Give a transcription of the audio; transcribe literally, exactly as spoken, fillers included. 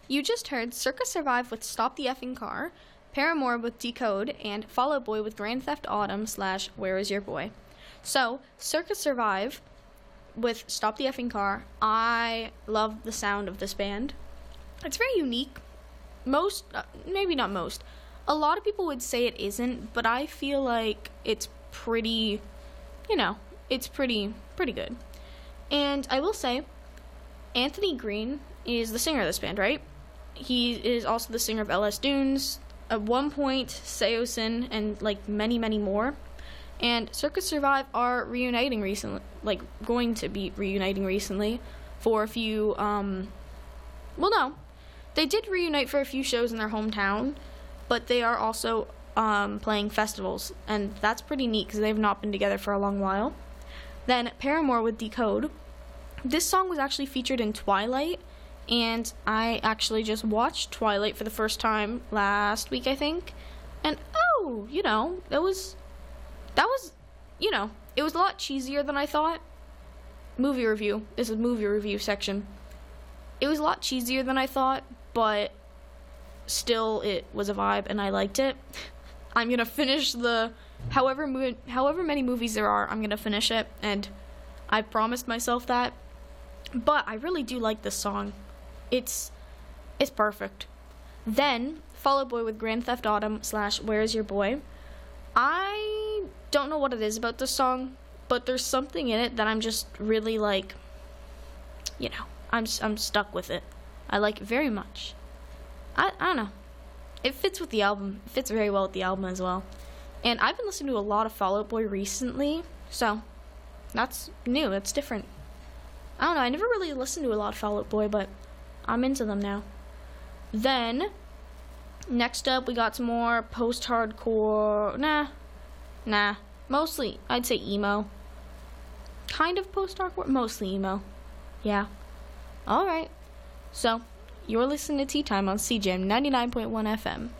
You just heard Circa Survive with Stop the Effing Car, Paramore with Decode, and Fall Out Boy with Grand Theft Autumn slash Where Is Your Boy. So, Circa Survive with Stop the Effing Car. I love the sound of this band. It's very unique. Most, uh, maybe not most, a lot of people would say it isn't, but I feel like it's pretty, you know, it's pretty, pretty good. And I will say, Anthony Green is the singer of this band, right? He is also the singer of L S Dunes, at one point, Seosin, and, like, many, many more. And Circa Survive are reuniting recently, like, going to be reuniting recently for a few, um, well, no. They did reunite for a few shows in their hometown, but they are also um, playing festivals, and that's pretty neat because they've not been together for a long while. Then Paramore with Decode. This song was actually featured in Twilight, and I actually just watched Twilight for the first time last week, I think. And, oh, you know, that was, that was, you know, it was a lot cheesier than I thought. Movie review. This is movie review section. It was a lot cheesier than I thought, but still it was a vibe, and I liked it. I'm going to finish the, however, mo- however many movies there are, I'm going to finish it, and I promised myself that. But I really do like this song. It's it's perfect. Then, Fall Out Boy with Grand Theft Autumn slash Where's Your Boy. I don't know what it is about this song, but there's something in it that I'm just really, like, you know, I'm I'm stuck with it. I like it very much. I, I don't know. It fits with the album. It fits very well with the album as well. And I've been listening to a lot of Fall Out Boy recently, so that's new. That's different. I don't know. I never really listened to a lot of Fall Out Boy, but I'm into them now. Then, next up, we got some more post-hardcore. Nah. Nah. Mostly, I'd say emo. Kind of post-hardcore. Mostly emo. Yeah. Alright. So, you're listening to Tea Time on C J M ninety-nine point one F M.